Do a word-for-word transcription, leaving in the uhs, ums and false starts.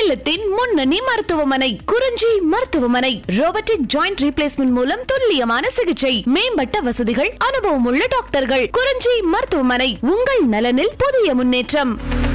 சேலத்தின் முன்னணி மருத்துவமனை குறிஞ்சி மருத்துவமனை. ரோபோட்டிக் ஜாயிண்ட் ரீப்ளேஸ்மெண்ட் மூலம் துல்லியமான சிகிச்சை, மேம்பட்ட வசதிகள், அனுபவம் உள்ள டாக்டர்கள். குறிஞ்சி மருத்துவமனை, உங்கள் நலனில் புதிய முன்னேற்றம்.